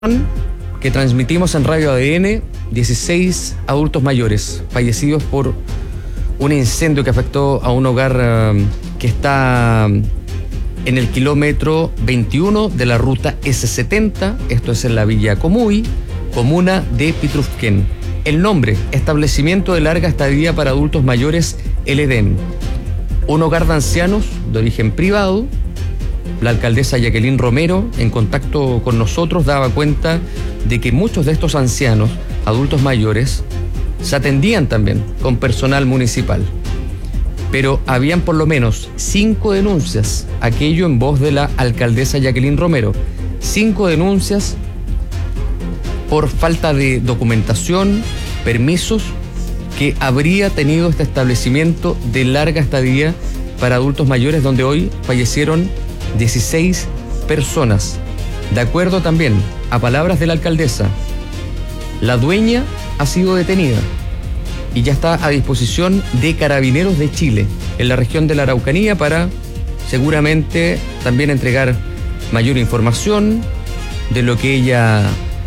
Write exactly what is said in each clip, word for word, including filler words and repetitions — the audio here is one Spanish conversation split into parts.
que transmitimos en Radio A D N, dieciséis adultos mayores fallecidos por un incendio que afectó a un hogar uh, que está en el kilómetro veintiuno de la ruta ese setenta, esto es en la Villa Comuy, comuna de Pitrufquén. El nombre, establecimiento de larga estadía para adultos mayores El Edén. Un hogar de ancianos de origen privado. La alcaldesa Jacqueline Romero, en contacto con nosotros, daba cuenta de que muchos de estos ancianos, adultos mayores, se atendían también con personal municipal. Pero habían por lo menos cinco denuncias, aquello en voz de la alcaldesa Jacqueline Romero, cinco denuncias por falta de documentación, permisos, que habría tenido este establecimiento de larga estadía para adultos mayores, donde hoy fallecieron dieciséis personas. De acuerdo también a palabras de la alcaldesa, la dueña ha sido detenida y ya está a disposición de Carabineros de Chile en la región de la Araucanía para seguramente también entregar mayor información de lo que ella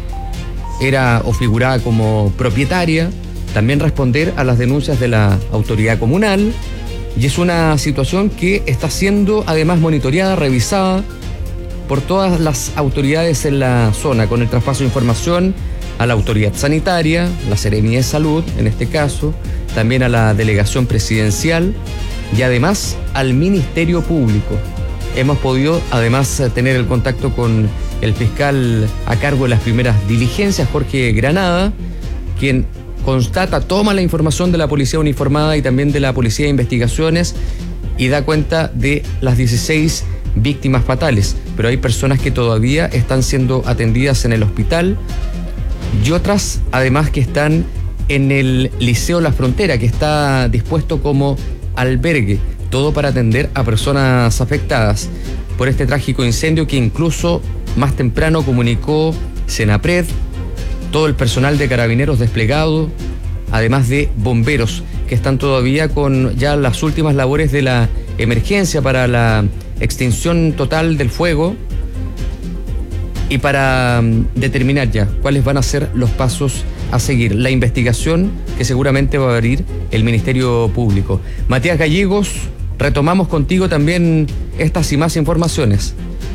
era o figuraba como propietaria, también responder a las denuncias de la autoridad comunal. Y es una situación que está siendo además monitoreada, revisada por todas las autoridades en la zona, con el traspaso de información a la autoridad sanitaria, la Seremía de Salud, en este caso, también a la delegación presidencial y además al Ministerio Público. Hemos podido además tener el contacto con el fiscal a cargo de las primeras diligencias, Jorge Granada, quien constata, toma la información de la policía uniformada y también de la policía de investigaciones y da cuenta de las dieciséis víctimas fatales. Pero hay personas que todavía están siendo atendidas en el hospital y otras además que están en el Liceo La Frontera, que está dispuesto como albergue, todo para atender a personas afectadas por este trágico incendio que incluso más temprano comunicó Senapred, todo el personal de Carabineros desplegado, además de bomberos que están todavía con ya las últimas labores de la emergencia para la extinción total del fuego y para um, determinar ya cuáles van a ser los pasos a seguir. La investigación que seguramente va a abrir el Ministerio Público. Matías Gallegos, retomamos contigo también estas y más informaciones.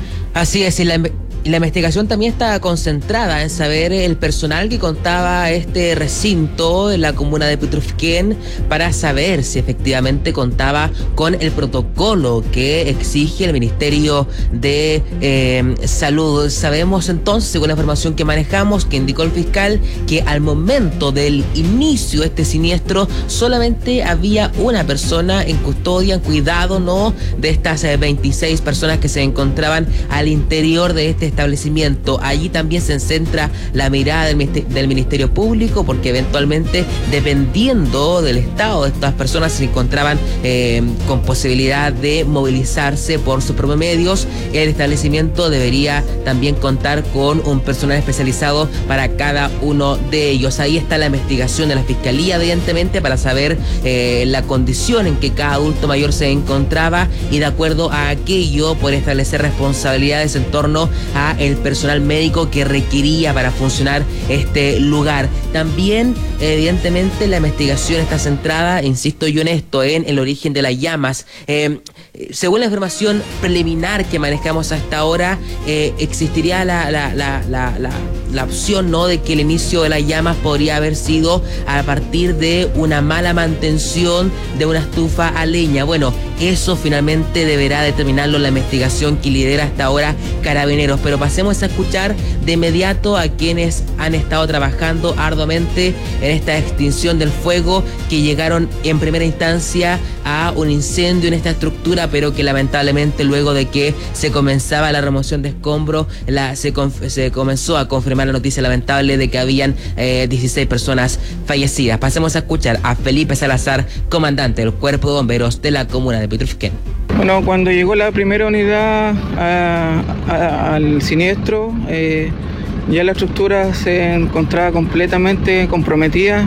Así es, y la Y la investigación también está concentrada en saber el personal que contaba este recinto en la comuna de Pitrufquén para saber si efectivamente contaba con el protocolo que exige el Ministerio de eh, Salud. Sabemos entonces, según la información que manejamos, que indicó el fiscal, que al momento del inicio de este siniestro solamente había una persona en custodia, en cuidado, ¿no?, de estas eh, veintiséis personas que se encontraban al interior de este establecimiento. Allí también se centra la mirada del Ministerio Público, porque eventualmente, dependiendo del estado de estas personas, se encontraban eh, con posibilidad de movilizarse por sus propios medios. El establecimiento debería también contar con un personal especializado para cada uno de ellos. Ahí está la investigación de la Fiscalía, evidentemente, para saber eh, la condición en que cada adulto mayor se encontraba y, de acuerdo a aquello, poder establecer responsabilidades en torno a el personal médico que requería para funcionar este lugar. También, evidentemente, la investigación está centrada, insisto yo en esto, en el origen de las llamas. Eh, según la información preliminar que manejamos hasta ahora, eh, existiría la, la, la, la, la, la opción, ¿no?, de que el inicio de las llamas podría haber sido a partir de una mala mantención de una estufa a leña. Bueno, eso finalmente deberá determinarlo la investigación que lidera hasta ahora Carabineros. Pero pasemos a escuchar de inmediato a quienes han estado trabajando arduamente en esta extinción del fuego, que llegaron en primera instancia a un incendio en esta estructura, pero que lamentablemente, luego de que se comenzaba la remoción de escombros, la, se, se comenzó a confirmar la noticia lamentable de que habían eh, dieciséis personas fallecidas. Pasemos a escuchar a Felipe Salazar, comandante del Cuerpo de Bomberos de la comuna de Pitrufquén. Bueno, cuando llegó la primera unidad a, a, al siniestro, eh, ya la estructura se encontraba completamente comprometida,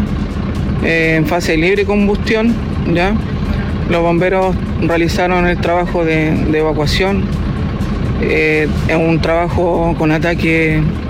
eh, en fase de libre combustión, ¿ya? Los bomberos realizaron el trabajo de, de evacuación, eh, un trabajo con ataque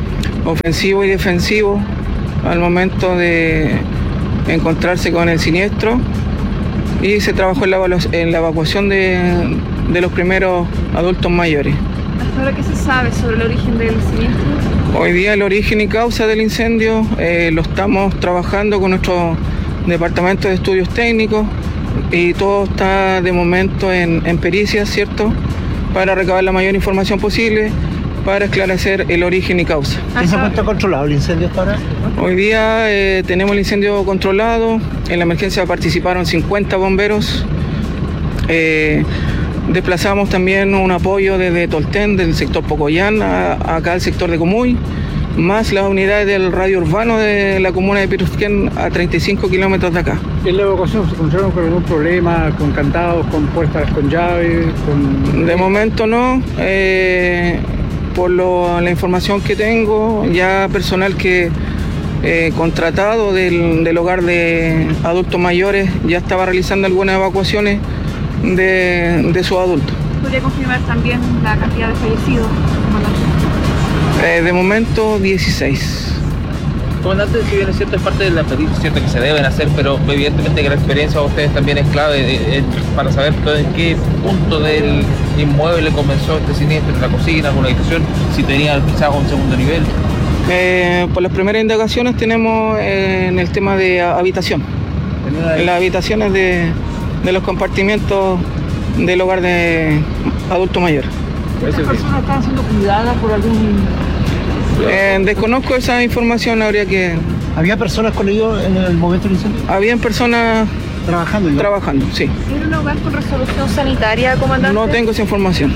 ofensivo y defensivo al momento de encontrarse con el siniestro, y se trabajó en la, en la evacuación de, de los primeros adultos mayores. ¿Hasta ahora qué se sabe sobre el origen del siniestro? Hoy día el origen y causa del incendio eh, lo estamos trabajando con nuestro departamento de estudios técnicos, y todo está de momento en, en pericias, ¿cierto?, para recabar la mayor información posible para esclarecer el origen y causa. ¿Y se encuentra controlado el incendio hasta ahora? Hoy día eh, tenemos el incendio controlado. En la emergencia participaron cincuenta bomberos. Eh, desplazamos también un apoyo desde Tolten, del sector Pocoyán, a, a acá al sector de Comuy, más las unidades del radio urbano de la comuna de Pitrufquén a treinta y cinco kilómetros de acá. ¿En la evacuación se encontraron con algún problema, con candados, con puertas con llaves? Con... De momento no. Eh, por lo, la información que tengo, ya personal que eh, contratado del, del hogar de adultos mayores ya estaba realizando algunas evacuaciones de, de sus adultos. ¿Podría confirmar también la cantidad de fallecidos? Eh, de momento dieciséis. Comandante, si bien es cierto, es parte de la petición, cierto que se deben hacer, pero evidentemente que la experiencia de ustedes también es clave eh, eh, para saber en qué punto del inmueble comenzó este siniestro, en la cocina, alguna habitación, si tenía quizás un segundo nivel. Eh, por las primeras indagaciones tenemos eh, en el tema de habitación, en las habitaciones de, de los compartimientos del hogar de adultos mayores. ¿Estas personas estaban siendo cuidadas por algún...? Eh, desconozco esa información, habría que... ¿Había personas con ellos en el momento del incendio? Habían personas trabajando, ¿no? Trabajando, sí. ¿Era un hogar con resolución sanitaria, comandante? No tengo esa información.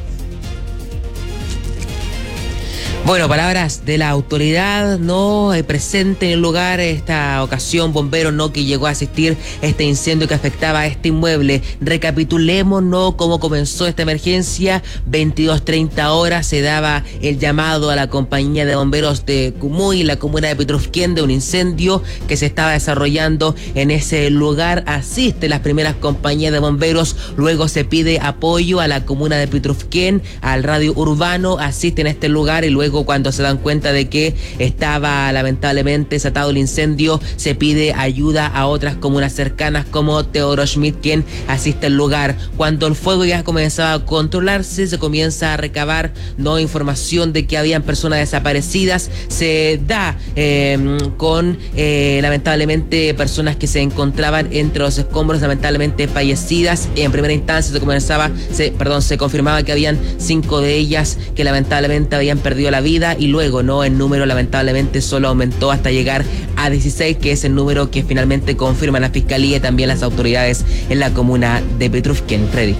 Bueno, palabras de la autoridad, no eh, presente en el lugar, esta ocasión, bombero no que llegó a asistir a este incendio que afectaba a este inmueble. Recapitulemos, ¿no?, cómo comenzó esta emergencia. veintidós treinta horas se daba el llamado a la compañía de bomberos de Comuy, la comuna de Pitrufquén, de un incendio que se estaba desarrollando en ese lugar. Asisten las primeras compañías de bomberos, luego se pide apoyo a la comuna de Pitrufquén, al radio urbano, asisten a este lugar, y luego cuando se dan cuenta de que estaba lamentablemente desatado el incendio, se pide ayuda a otras comunas cercanas como Teodoro Schmidt, quien asiste al lugar. Cuando el fuego ya comenzaba a controlarse, se comienza a recabar no información de que habían personas desaparecidas. Se da eh, con eh, lamentablemente personas que se encontraban entre los escombros, lamentablemente fallecidas. En primera instancia se comenzaba, se, perdón, se confirmaba que habían cinco de ellas que lamentablemente habían perdido la vida, y luego no el número lamentablemente solo aumentó hasta llegar a dieciséis, que es el número que finalmente confirma la fiscalía y también las autoridades en la comuna de Pitrufquén. Freddy.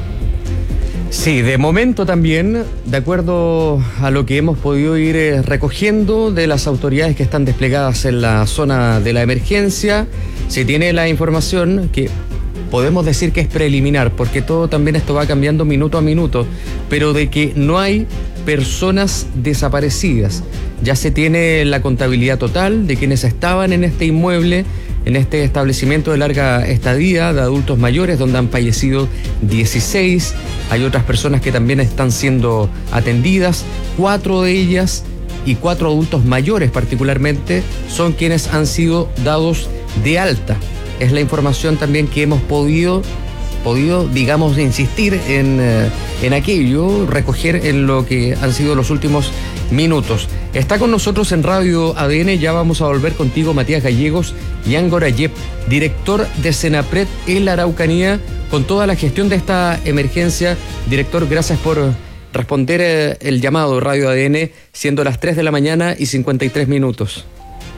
Sí, de momento también, de acuerdo a lo que hemos podido ir eh, recogiendo de las autoridades que están desplegadas en la zona de la emergencia, se tiene la información que podemos decir que es preliminar, porque todo también esto va cambiando minuto a minuto, pero de que no hay personas desaparecidas. Ya se tiene la contabilidad total de quienes estaban en este inmueble, en este establecimiento de larga estadía de adultos mayores, donde han fallecido dieciséis. Hay otras personas que también están siendo atendidas. Cuatro de ellas y cuatro adultos mayores particularmente son quienes han sido dados de alta. Es la información también que hemos podido podido, digamos, insistir en, eh, en aquello, recoger en lo que han sido los últimos minutos. Está con nosotros en Radio A D N, ya vamos a volver contigo, Matías Gallegos y Ángora Yep, director de Senapred en la Araucanía, con toda la gestión de esta emergencia. Director, gracias por responder eh, el llamado Radio A D N, siendo las tres de la mañana y cincuenta y tres minutos.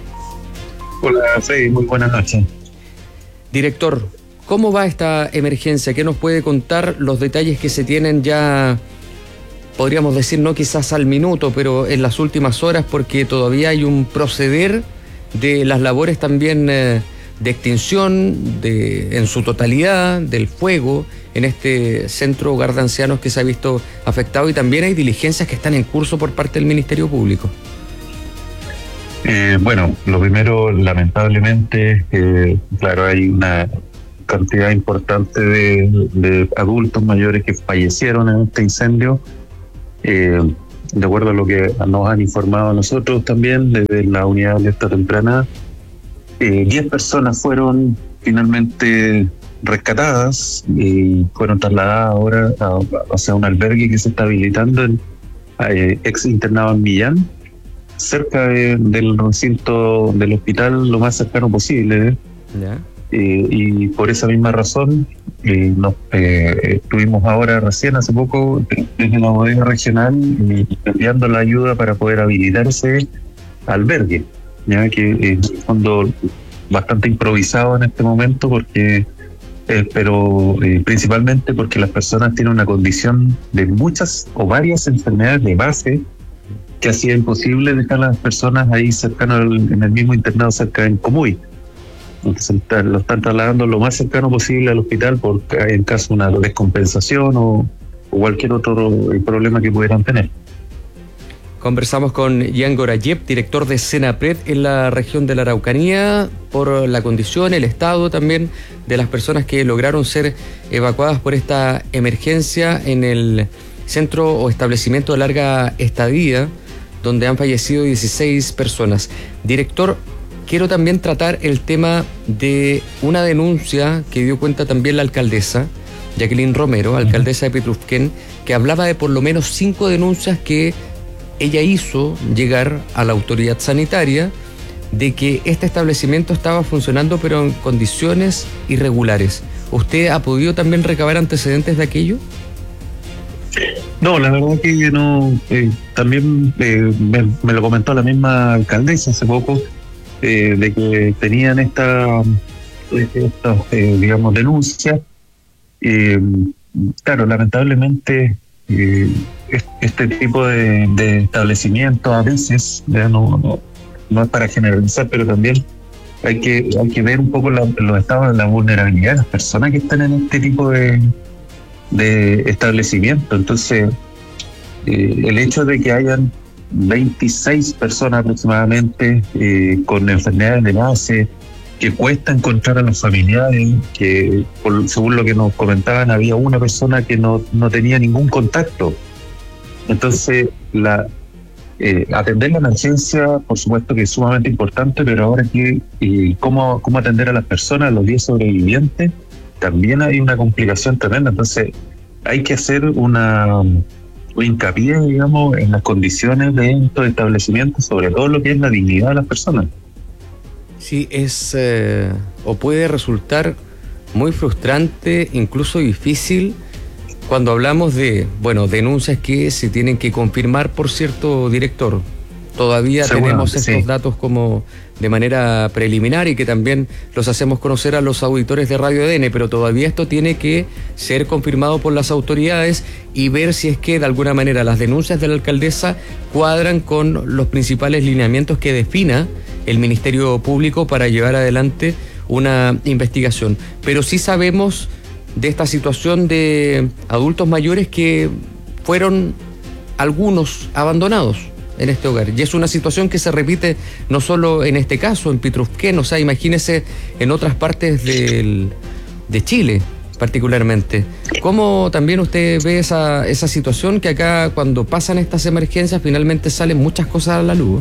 Hola, sí, muy buenas noches. Director, ¿cómo va esta emergencia? ¿Qué nos puede contar los detalles que se tienen ya, podríamos decir, no quizás al minuto, pero en las últimas horas, porque todavía hay un proceder de las labores también eh, de extinción de, en su totalidad del fuego en este centro hogar de ancianos que se ha visto afectado, y también hay diligencias que están en curso por parte del Ministerio Público? Eh, bueno, lo primero, lamentablemente, eh, claro, hay una cantidad importante de, de adultos mayores que fallecieron en este incendio. Eh, de acuerdo a lo que nos han informado a nosotros también desde la unidad de alerta temprana, eh, diez personas fueron finalmente rescatadas y fueron trasladadas ahora a, a sea, un albergue que se está habilitando en eh, ex internado en Millán, cerca de, del recinto del hospital lo más cercano posible. ¿eh? ¿Ya? Eh, y por esa misma razón eh, nos eh, estuvimos ahora recién hace poco desde la bodega regional eh, enviando la ayuda para poder habilitar ese albergue, ya que es en el fondo bastante improvisado en este momento porque eh, pero eh, principalmente porque las personas tienen una condición de muchas o varias enfermedades de base que hacía imposible dejar a las personas ahí cercanas en el mismo internado cerca en Comuy. Entonces lo están trasladando lo más cercano posible al hospital por en caso de una descompensación o, o cualquier otro problema que pudieran tener. Conversamos con Jan Gorayev, director de Senapred en la región de la Araucanía, por la condición, el estado también de las personas que lograron ser evacuadas por esta emergencia en el centro o establecimiento de larga estadía, donde han fallecido dieciséis personas. Director, quiero también tratar el tema de una denuncia que dio cuenta también la alcaldesa, Jacqueline Romero, alcaldesa de Pitrufquén, que hablaba de por lo menos cinco denuncias que ella hizo llegar a la autoridad sanitaria de que este establecimiento estaba funcionando pero en condiciones irregulares. ¿Usted ha podido también recabar antecedentes de aquello? No, la verdad que no. Eh, también eh, me, me lo comentó la misma alcaldesa hace poco. Eh, de que tenían esta, esta eh, digamos, denuncia. Eh, claro, lamentablemente eh, este tipo de, de establecimientos a veces, ya no, no, no es para generalizar, pero también hay que, hay que ver un poco la, los estados de la vulnerabilidad de las personas que están en este tipo de, de establecimientos. Entonces, eh, el hecho de que hayan veintiséis personas aproximadamente eh, con enfermedades de base, que cuesta encontrar a los familiares, que por, según lo que nos comentaban había una persona que no, no tenía ningún contacto. Entonces la eh, atender la emergencia por supuesto que es sumamente importante, pero ahora que eh, cómo, cómo atender a las personas, a los diez sobrevivientes, también hay una complicación tremenda. Entonces hay que hacer una hincapié, digamos, en las condiciones de estos establecimientos, sobre todo lo que es la dignidad de las personas. Sí, es eh, o puede resultar muy frustrante, incluso difícil, cuando hablamos de, bueno, denuncias que se tienen que confirmar por cierto director. Todavía Seguro, tenemos estos sí. datos como de manera preliminar y que también los hacemos conocer a los auditores de Radio A D N, pero todavía esto tiene que ser confirmado por las autoridades y ver si es que de alguna manera las denuncias de la alcaldesa cuadran con los principales lineamientos que defina el Ministerio Público para llevar adelante una investigación. Pero sí sabemos de esta situación de adultos mayores que fueron algunos abandonados en este hogar. Y es una situación que se repite no solo en este caso, en Pitrufquén, o sea, imagínese en otras partes del, de Chile particularmente. ¿Cómo también usted ve esa, esa situación que acá cuando pasan estas emergencias finalmente salen muchas cosas a la luz?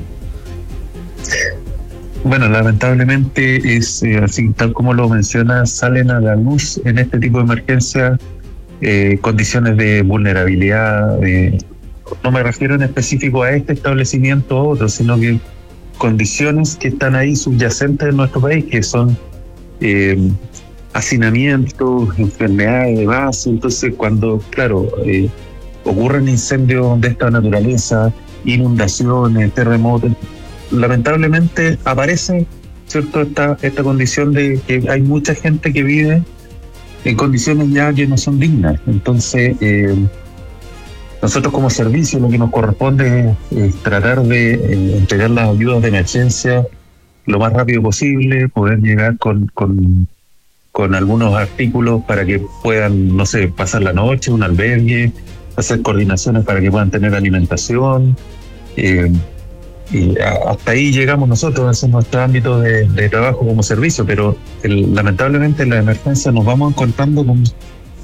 Bueno, lamentablemente es eh, así, tal como lo menciona, salen a la luz en este tipo de emergencias eh, condiciones de vulnerabilidad. Eh, no me refiero en específico a este establecimiento o otro, sino que condiciones que están ahí subyacentes en nuestro país, que son eh, hacinamientos, enfermedades de base. Entonces, cuando, claro, eh, ocurren incendios de esta naturaleza, inundaciones, terremotos, lamentablemente aparece, ¿cierto?, esta, esta condición de que hay mucha gente que vive en condiciones ya que no son dignas. Entonces, eh, nosotros como servicio lo que nos corresponde es, es tratar de eh, entregar las ayudas de emergencia lo más rápido posible, poder llegar con, con, con algunos artículos para que puedan, no sé, pasar la noche, un albergue, hacer coordinaciones para que puedan tener alimentación. Eh, y a, hasta ahí llegamos nosotros, ese es nuestro ámbito de, de trabajo como servicio, pero el, lamentablemente en la emergencia nos vamos encontrando con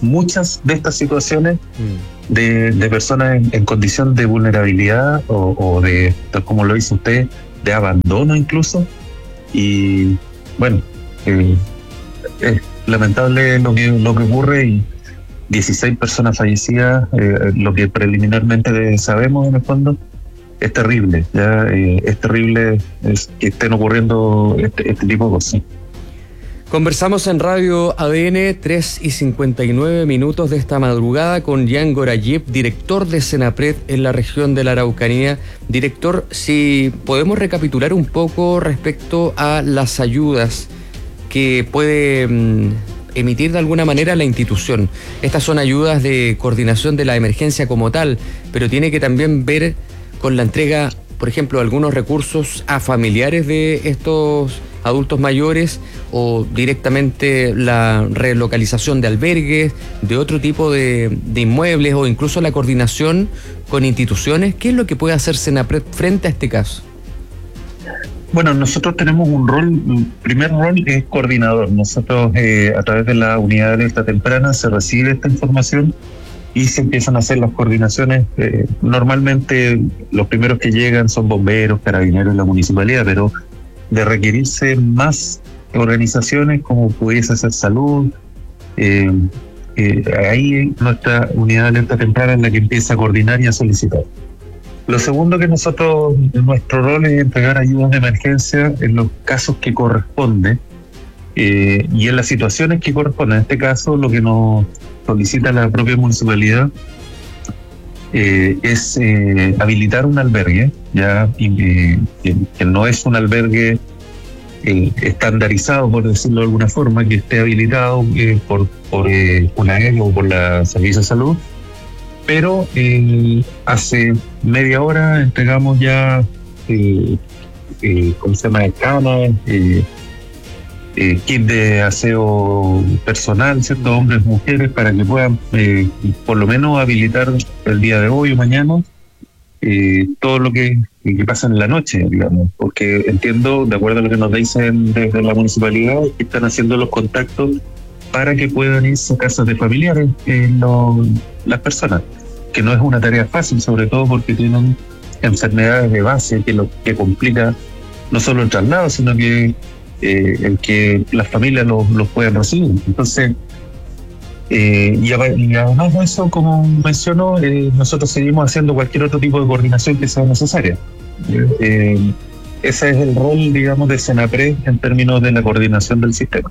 muchas de estas situaciones mm. de, de personas en, en condición de vulnerabilidad o, o de, como lo dice usted, de abandono incluso. Y bueno, eh, es lamentable lo que, lo que ocurre, y dieciséis personas fallecidas, eh, lo que preliminarmente sabemos en el fondo, es terrible, ya eh, es terrible es que estén ocurriendo este, este tipo de cosas. Conversamos en Radio A D N, tres y cincuenta y nueve minutos de esta madrugada, con Jan Gorayev, director de Senapred en la región de la Araucanía. Director, si podemos recapitular un poco respecto a las ayudas que puede mm, emitir de alguna manera la institución. Estas son ayudas de coordinación de la emergencia como tal, pero tiene que también ver con la entrega, por ejemplo, algunos recursos a familiares de estos adultos mayores, o directamente la relocalización de albergues, de otro tipo de, de inmuebles, o incluso la coordinación con instituciones. ¿Qué es lo que puede hacer Senapred frente a este caso? Bueno, nosotros tenemos un rol, el primer rol es coordinador. Nosotros eh, a través de la unidad de alerta temprana se recibe esta información y se empiezan a hacer las coordinaciones. Eh, normalmente los primeros que llegan son bomberos, carabineros y la municipalidad, pero de requerirse más organizaciones como pudiese ser salud, eh, eh, ahí nuestra unidad de alerta temprana es la que empieza a coordinar y a solicitar. Lo segundo que nosotros, nuestro rol es entregar ayudas de emergencia en los casos que corresponde eh, y en las situaciones que corresponden. En este caso, lo que nos solicita la propia municipalidad eh, es eh, habilitar un albergue, ya eh, que, que no es un albergue eh, estandarizado, por decirlo de alguna forma, que esté habilitado eh, por, por eh, UNAEL o por la Servicio de Salud. Pero eh, hace media hora entregamos ya, eh, eh, ¿cómo se llama?, camas, eh, eh, kit de aseo personal, ¿cierto?, hombres, mujeres, para que puedan eh, por lo menos habilitar el día de hoy o mañana eh, todo lo que, que pasa en la noche, digamos, porque entiendo, de acuerdo a lo que nos dicen desde la municipalidad, que están haciendo los contactos para que puedan irse a casas de familiares eh, lo, las personas, que no es una tarea fácil, sobre todo porque tienen enfermedades de base que lo que complica no solo el traslado, sino que eh, el que las familias los lo puedan recibir. Entonces, eh, y, y además de eso, como menciono, eh, nosotros seguimos haciendo cualquier otro tipo de coordinación que sea necesaria. Eh, ese es el rol, digamos, de Senapred en términos de la coordinación del sistema.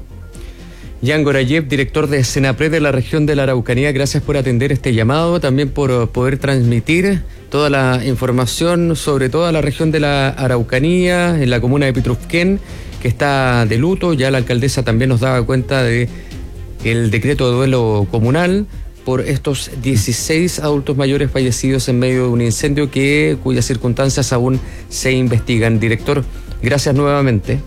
Jan Gorayev, director de Senapred de la región de la Araucanía, gracias por atender este llamado, también por poder transmitir toda la información sobre toda la región de la Araucanía, en la comuna de Pitrufquén, que está de luto. Ya la alcaldesa también nos daba cuenta de el decreto de duelo comunal por estos dieciséis adultos mayores fallecidos en medio de un incendio que cuyas circunstancias aún se investigan. Director, gracias nuevamente.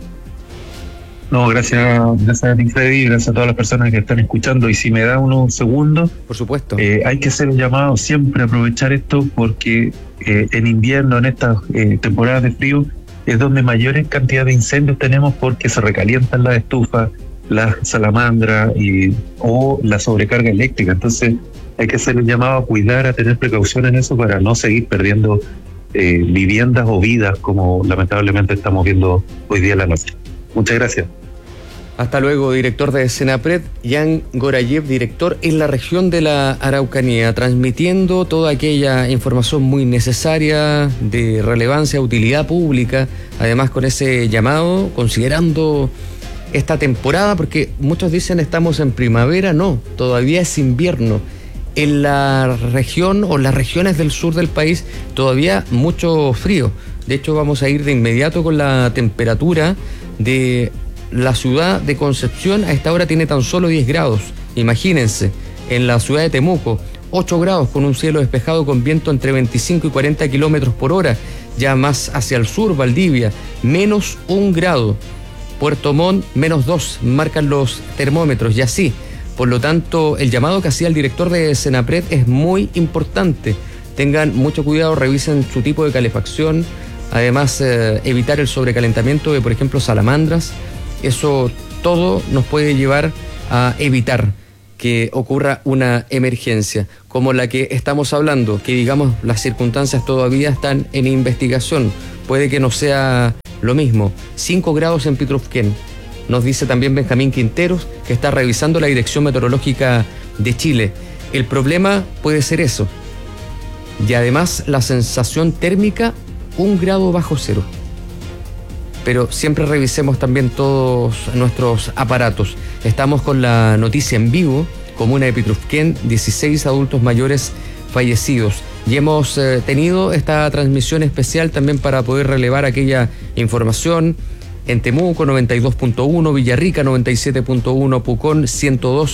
No, gracias, gracias a ti, Freddy, gracias a todas las personas que están escuchando. Y si me da unos segundos, por supuesto, eh, hay que hacer un llamado siempre a aprovechar esto, porque eh, en invierno, en estas eh, temporadas de frío, es donde mayores cantidades de incendios tenemos, porque se recalientan las estufas, las salamandras y, o la sobrecarga eléctrica. Entonces hay que hacer un llamado a cuidar, a tener precaución en eso para no seguir perdiendo eh, viviendas o vidas como lamentablemente estamos viendo hoy día en la noche. Muchas gracias. Hasta luego, director de Senapred, Jan Gorayev, director en la región de la Araucanía, transmitiendo toda aquella información muy necesaria, de relevancia, utilidad pública, además con ese llamado, considerando esta temporada, porque muchos dicen estamos en primavera, no, todavía es invierno. En la región o las regiones del sur del país todavía mucho frío. De hecho, vamos a ir de inmediato con la temperatura de la ciudad de Concepción. A esta hora tiene tan solo diez grados. Imagínense, en la ciudad de Temuco, ocho grados con un cielo despejado con viento entre veinticinco y cuarenta kilómetros por hora. Ya más hacia el sur, Valdivia, menos un grado. Puerto Montt, menos dos, marcan los termómetros, y así. Por lo tanto, el llamado que hacía el director de Senapred es muy importante. Tengan mucho cuidado, revisen su tipo de calefacción. Además, eh, evitar el sobrecalentamiento de, por ejemplo, salamandras. Eso todo nos puede llevar a evitar que ocurra una emergencia como la que estamos hablando, que digamos las circunstancias todavía están en investigación, puede que no sea lo mismo. cinco grados en Pitrufquén, nos dice también Benjamín Quinteros, que está revisando la Dirección Meteorológica de Chile. El problema puede ser eso, y además la sensación térmica, un grado bajo cero. Pero siempre revisemos también todos nuestros aparatos. Estamos con la noticia en vivo. Comuna de Pitrufquén, dieciséis adultos mayores fallecidos. Y hemos eh, tenido esta transmisión especial también para poder relevar aquella información en Temuco noventa y dos punto uno, Villarrica noventa y siete punto uno, Pucón ciento dos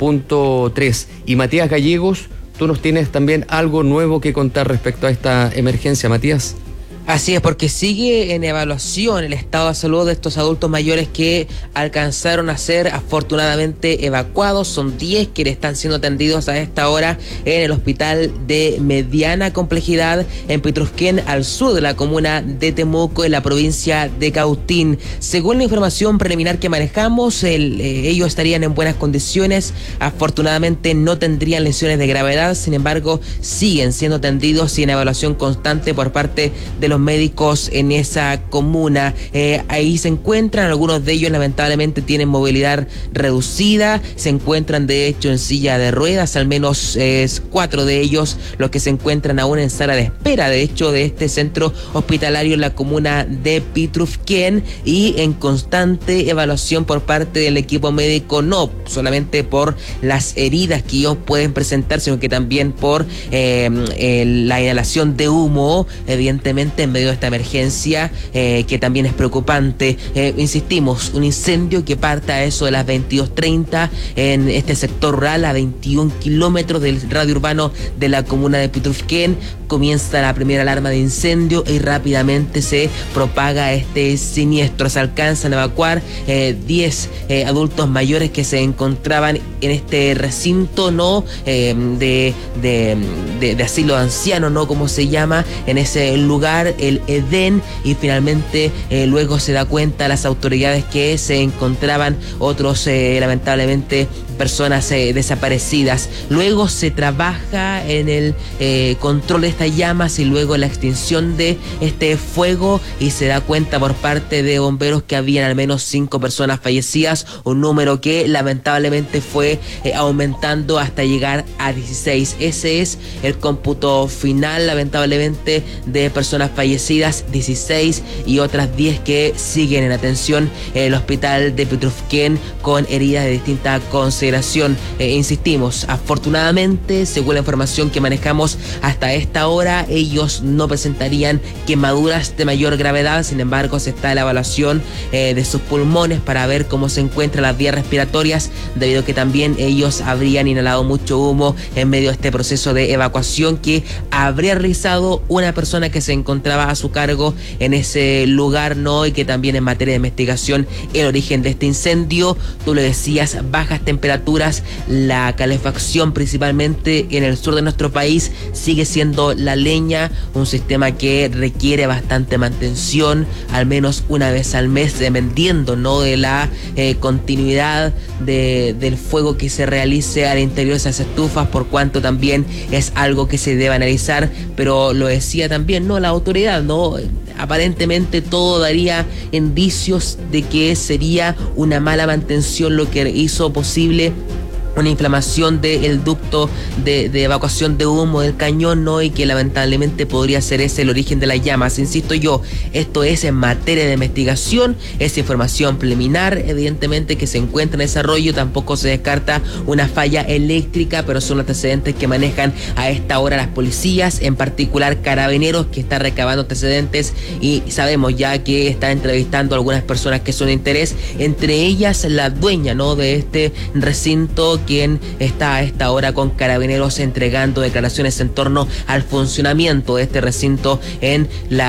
punto tres. Y Matías Gallegos, tú nos tienes también algo nuevo que contar respecto a esta emergencia, Matías. Así es, porque sigue en evaluación el estado de salud de estos adultos mayores que alcanzaron a ser afortunadamente evacuados. Son diez quienes están siendo atendidos a esta hora en el hospital de mediana complejidad en Pitrufquén, al sur de la comuna de Temuco, en la provincia de Cautín. Según la información preliminar que manejamos, el, eh, ellos estarían en buenas condiciones. Afortunadamente no tendrían lesiones de gravedad, sin embargo siguen siendo atendidos y en evaluación constante por parte de los médicos en esa comuna. Eh, ahí se encuentran, algunos de ellos lamentablemente tienen movilidad reducida, se encuentran de hecho en silla de ruedas, al menos eh, cuatro de ellos los que se encuentran aún en sala de espera, de hecho, de este centro hospitalario en la comuna de Pitrufquén, y en constante evaluación por parte del equipo médico, no solamente por las heridas que ellos pueden presentar, sino que también por eh, eh, la inhalación de humo, evidentemente en medio de esta emergencia, eh, que también es preocupante. Eh, insistimos, un incendio que parte a eso de las veintidós treinta en este sector rural, a veintiún kilómetros del radio urbano de la comuna de Pitrufquén. Comienza la primera alarma de incendio y rápidamente se propaga este siniestro. Se alcanzan a evacuar eh, diez eh, adultos mayores que se encontraban en este recinto, no eh, de, de, de, de asilo de ancianos, no como se llama, en ese lugar, el Edén, y finalmente eh, luego se da cuenta las autoridades que se encontraban otros eh, lamentablemente personas eh, desaparecidas. Luego se trabaja en el eh, control de estas llamas y luego la extinción de este fuego, y se da cuenta por parte de bomberos que habían al menos cinco personas fallecidas, un número que lamentablemente fue eh, aumentando hasta llegar a dieciséis. Ese es el cómputo final, lamentablemente, de personas fallecidas, dieciséis, y otras diez que siguen en atención en el hospital de Pitrufquén con heridas de distinta consideración. Eh, insistimos, afortunadamente, según la información que manejamos hasta esta hora, ellos no presentarían quemaduras de mayor gravedad. Sin embargo, se está en la evaluación eh, de sus pulmones para ver cómo se encuentran las vías respiratorias, debido a que también ellos habrían inhalado mucho humo en medio de este proceso de evacuación que habría realizado una persona que se encontraba a su cargo en ese lugar, ¿no? Y que también en materia de investigación el origen de este incendio, tú lo decías, bajas temperaturas, la calefacción principalmente en el sur de nuestro país sigue siendo la leña, un sistema que requiere bastante mantención, al menos una vez al mes, dependiendo, ¿no?, de la eh, continuidad de, del fuego que se realice al interior de esas estufas, por cuanto también es algo que se debe analizar. Pero lo decía también, ¿no?, la autoridad, ¿no? Aparentemente todo daría indicios de que sería una mala mantención lo que hizo posible una inflamación del ducto de, de evacuación de humo del cañón, ¿no? Y que lamentablemente podría ser ese el origen de las llamas. Insisto yo, esto es en materia de investigación, es información preliminar, evidentemente, que se encuentra en desarrollo. Tampoco se descarta una falla eléctrica, pero son los antecedentes que manejan a esta hora las policías, en particular Carabineros, que está recabando antecedentes, y sabemos ya que está entrevistando a algunas personas que son de interés, entre ellas la dueña, ¿no?, de este recinto, quien está a esta hora con Carabineros entregando declaraciones en torno al funcionamiento de este recinto en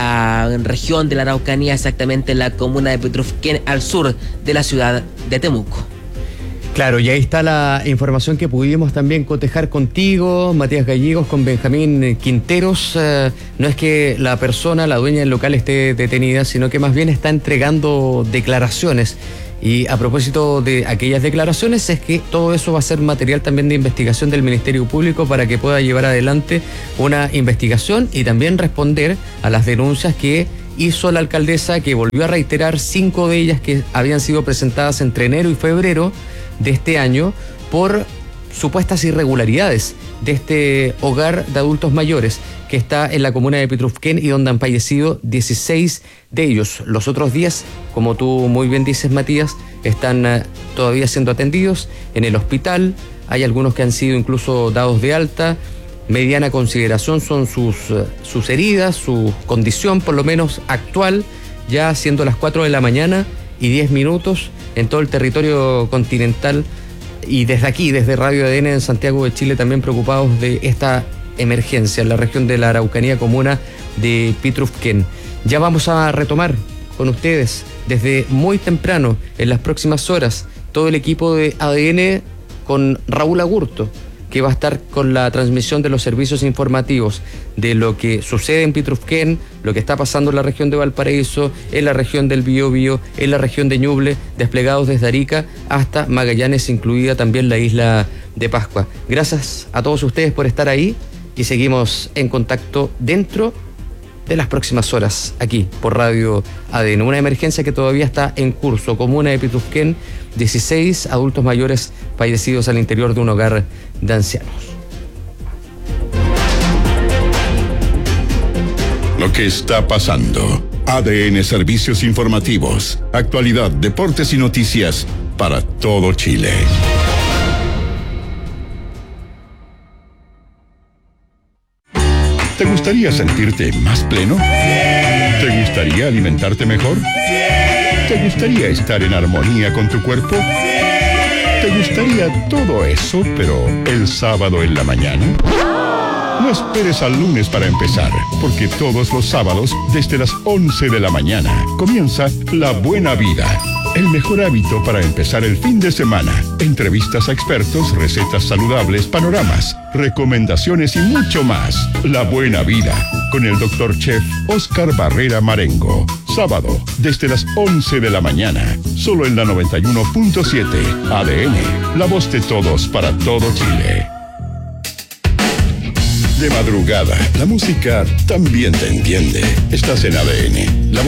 la región de la Araucanía, exactamente en la comuna de Pitrufquén, al sur de la ciudad de Temuco. Claro, y ahí está la información que pudimos también cotejar contigo, Matías Gallegos, con Benjamín Quinteros. Eh, no es que la persona, la dueña del local, esté detenida, sino que más bien está entregando declaraciones. Y a propósito de aquellas declaraciones, es que todo eso va a ser material también de investigación del Ministerio Público para que pueda llevar adelante una investigación y también responder a las denuncias que hizo la alcaldesa, que volvió a reiterar cinco de ellas que habían sido presentadas entre enero y febrero de este año por supuestas irregularidades de este hogar de adultos mayores que está en la comuna de Pitrufquén y donde han fallecido dieciséis de ellos. Los otros diez, como tú muy bien dices, Matías, están uh, todavía siendo atendidos en el hospital. Hay algunos que han sido incluso dados de alta. Mediana consideración son sus, uh, sus heridas, su condición por lo menos actual, ya siendo las cuatro de la mañana y diez minutos en todo el territorio continental. Y desde aquí, desde Radio A D N en Santiago de Chile, también preocupados de esta emergencia en la región de la Araucanía, comuna de Pitrufquén. Ya vamos a retomar con ustedes desde muy temprano, en las próximas horas, todo el equipo de A D N con Raúl Agurto, que va a estar con la transmisión de los servicios informativos de lo que sucede en Pitrufquén, lo que está pasando en la región de Valparaíso, en la región del Biobío, en la región de Ñuble, desplegados desde Arica hasta Magallanes, incluida también la isla de Pascua. Gracias a todos ustedes por estar ahí y seguimos en contacto dentro de las próximas horas aquí por Radio A D N. Una emergencia que todavía está en curso. Comuna de Pitrufquén, dieciséis adultos mayores fallecidos al interior de un hogar de ancianos. Lo que está pasando. A D N Servicios Informativos. Actualidad, deportes y noticias para todo Chile. ¿Te gustaría sentirte más pleno? ¿Te gustaría alimentarte mejor? ¿Te gustaría estar en armonía con tu cuerpo? ¿Te gustaría todo eso, pero el sábado en la mañana? No esperes al lunes para empezar, porque todos los sábados, desde las once de la mañana, comienza La Buena Vida. El mejor hábito para empezar el fin de semana. Entrevistas a expertos, recetas saludables, panoramas, recomendaciones y mucho más. La Buena Vida, con el doctor Chef Oscar Barrera Marengo. Sábado, desde las once de la mañana. Solo en la noventa y uno punto siete. A D N, la voz de todos para todo Chile. De madrugada, la música también te entiende. Estás en A D N. La voz